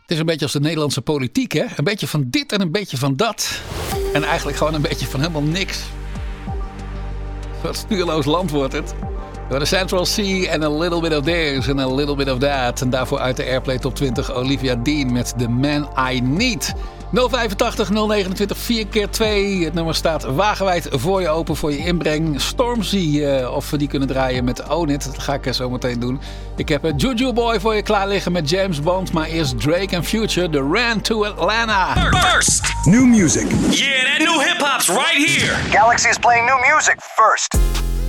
Het is een beetje als de Nederlandse politiek, hè? Een beetje van dit en een beetje van dat. En eigenlijk gewoon een beetje van helemaal niks. Wat stuurloos land wordt het. The Central Sea and a little bit of this and a little bit of that. En daarvoor uit de Airplay Top 20 Olivia Dean met The Man I Need. 085 029 4x2. Het nummer staat wagenwijd voor je open voor je inbreng. Stormzy, of we die kunnen draaien met Own It. Dat ga ik zo meteen doen. Ik heb Juju Boy voor je klaar liggen met James Bond. Maar eerst Drake en Future, The Ran to Atlanta. First, New music. yeah, that new hip hop's right here. Galaxy is playing new music first.